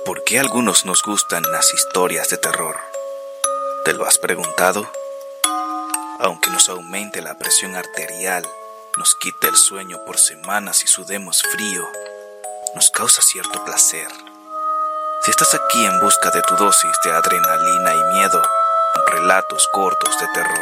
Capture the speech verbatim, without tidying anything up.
¿Por qué a algunos nos gustan las historias de terror? ¿Te lo has preguntado? Aunque nos aumente la presión arterial, nos quite el sueño por semanas y sudemos frío, nos causa cierto placer. Si estás aquí en busca de tu dosis de adrenalina y miedo, relatos cortos de terror.